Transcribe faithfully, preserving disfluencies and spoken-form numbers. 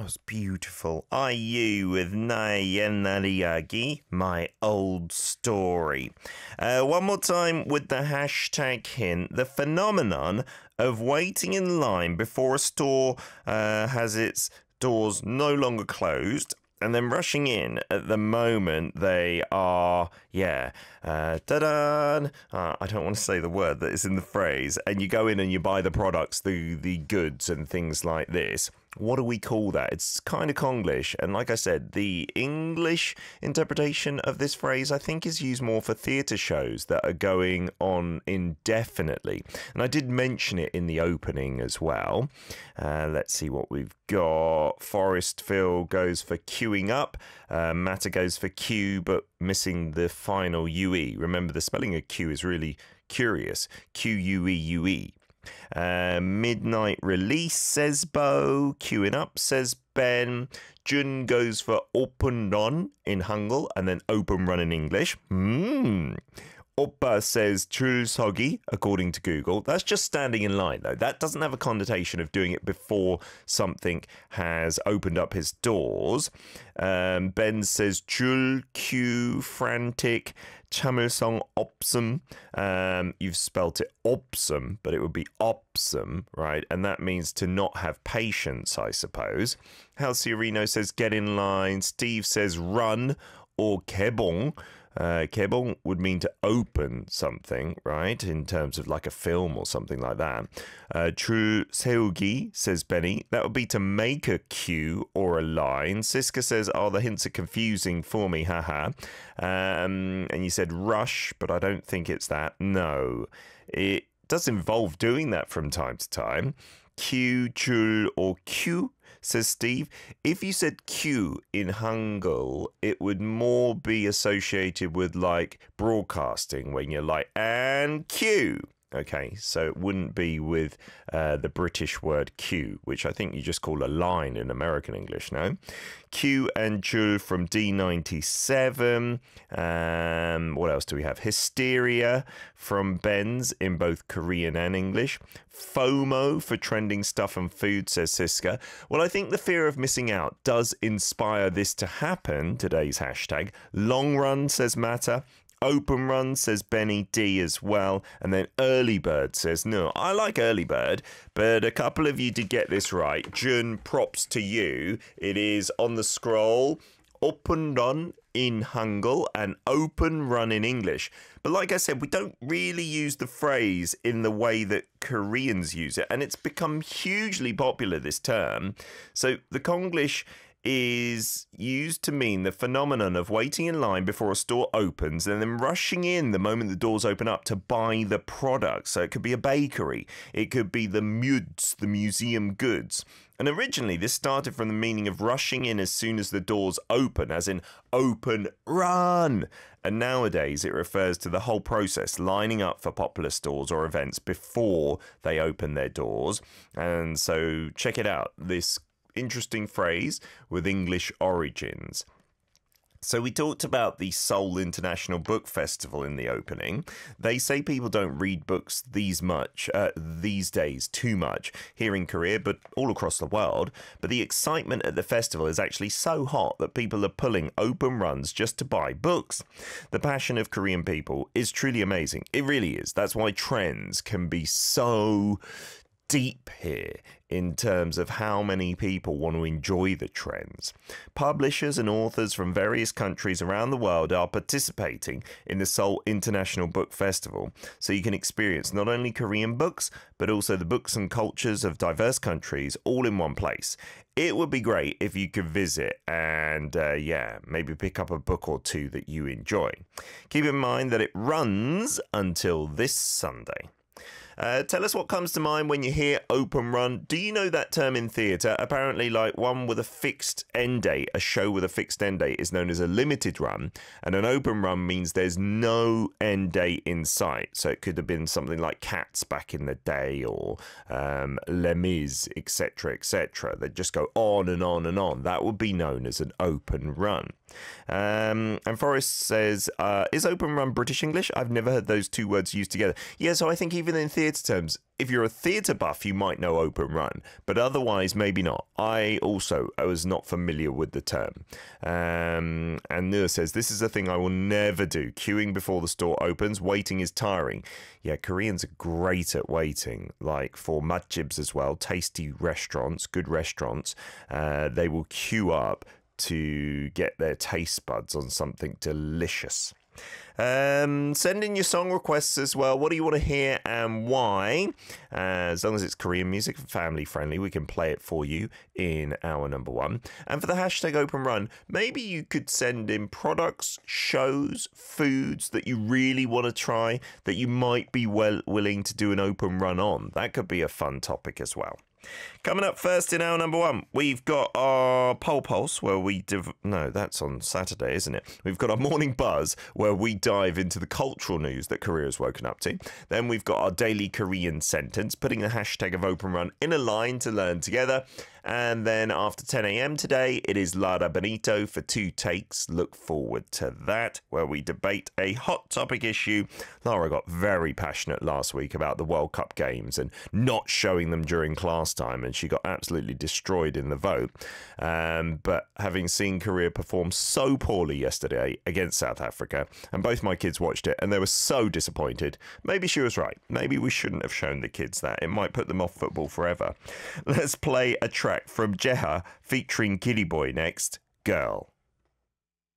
That was beautiful. I U with Nai Nariagi, my old story. Uh, one more time with the hashtag hint. The phenomenon of waiting in line before a store uh, has its doors no longer closed, and then rushing in at the moment they are, yeah, uh, ta-da! Uh, I don't want to say the word that is in the phrase. And you go in and you buy the products, the, the goods and things like this. What do we call that? It's kind of Konglish. And like I said, the English interpretation of this phrase, I think, is used more for theatre shows that are going on indefinitely. And I did mention it in the opening as well. Uh, let's see what we've got. Forestville goes for queuing up. Uh, Matter goes for queue, but missing the final U E. Remember, the spelling of queue is really curious. Q U E U E. Uh, midnight release, says Bo. Queuing up, says Ben. Jun goes for open run in Hangul and then open run in English. Hmm. Oppa says 줄서기, according to Google. That's just standing in line, though. That doesn't have a connotation of doing it before something has opened up his doors. Um, Ben says 줄, queue, frantic, 참을성 없음. Um, you've spelt it 없음, but it would be 없음, right? And that means to not have patience, I suppose. Halciorino says get in line. Steve says run or 개봉. Uh, 개봉 would mean to open something, right? In terms of like a film or something like that. Uh, 줄 세우기, says Benny. That would be to make a queue or a line. Siska says, oh, the hints are confusing for me, haha. Um, and you said rush, but I don't think it's that. No, it does involve doing that from time to time. Q, 줄, or Q, says Steve. If you said Q in Hangul, it would more be associated with like broadcasting when you're like, and Q. Okay, so it wouldn't be with uh, the British word queue, which I think you just call a line in American English, no? Q and Jul from D ninety-seven. Um, what else do we have? Hysteria from Ben's in both Korean and English. FOMO for trending stuff and food, says Siska. Well, I think the fear of missing out does inspire this to happen, today's hashtag. Long run, says Matter. Open run, says Benny D as well. And then early bird says, no, I like early bird, but a couple of you did get this right. Jun, props to you. It is on the scroll. Open run in Hangul and open run in English. But like I said, we don't really use the phrase in the way that Koreans use it. And it's become hugely popular, this term. So the Konglish is used to mean the phenomenon of waiting in line before a store opens and then rushing in the moment the doors open up to buy the product. So it could be a bakery, it could be the muds, the museum goods. And originally this started from the meaning of rushing in as soon as the doors open, as in open, run. And nowadays it refers to the whole process, lining up for popular stores or events before they open their doors. And so check it out, this interesting phrase with English origins. So we talked about the Seoul International Book Festival in the opening. They say people don't read books these much uh, these days too much here in Korea, but all across the world. But the excitement at the festival is actually so hot that people are pulling open runs just to buy books. The passion of Korean people is truly amazing. It really is. That's why trends can be so deep here in terms of how many people want to enjoy the trends. Publishers and authors from various countries around the world are participating in the Seoul International Book Festival, so you can experience not only Korean books, but also the books and cultures of diverse countries all in one place. It would be great if you could visit and, uh, yeah, maybe pick up a book or two that you enjoy. Keep in mind that it runs until this Sunday. Uh, tell us what comes to mind when you hear open run. Do you know that term in theatre? Apparently, like one with a fixed end date, a show with a fixed end date is known as a limited run, and an open run means there's no end date in sight. So it could have been something like Cats back in the day, or um, Les Mis, et cetera, et cetera. They just go on and on and on. That would be known as an open run. Um, and Forrest says, uh, is open run British English? I've never heard those two words used together. Yeah, so I think even in theatre, theatre terms, if you're a theatre buff, you might know Open Run, but otherwise, maybe not. I also I was not familiar with the term. Um, and Nur says, this is a thing I will never do. Queuing before the store opens, waiting is tiring. Yeah, Koreans are great at waiting, like for matjibs as well, tasty restaurants, good restaurants. Uh, they will queue up to get their taste buds on something delicious. Um, send in your song requests as well. What do you want to hear and why? Uh, as long as it's Korean music and family friendly, we can play it for you in our number one. And for the hashtag Open Run, maybe you could send in products, shows, foods that you really want to try that you might be well willing to do an open run on. That could be a fun topic as well. Coming up first in our number one, we've got our Pole Pulse, where we... Div- no, that's on Saturday, isn't it? We've got our Morning Buzz, where we dive into the cultural news that Korea has woken up to. Then we've got our Daily Korean Sentence, putting the hashtag of Open Run in a line to learn together. And then after ten a.m. today, it is Lara Benito for Two Takes. Look forward to that, where we debate a hot topic issue. Lara got very passionate last week about the World Cup games and not showing them during class time, and she got absolutely destroyed in the vote. Um, but having seen Korea perform so poorly yesterday against South Africa, and both my kids watched it, and they were so disappointed, maybe she was right. Maybe we shouldn't have shown the kids that. It might put them off football forever. Let's play a track from Jeha featuring Gilly Boy next, Girl.